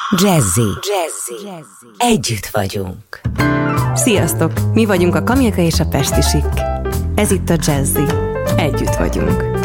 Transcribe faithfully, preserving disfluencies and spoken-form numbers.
Jazzy. Jazzy. Együtt vagyunk. Sziasztok! Mi vagyunk a Kamilka és a Pesti Sik. Ez itt a Jazzy. Együtt vagyunk.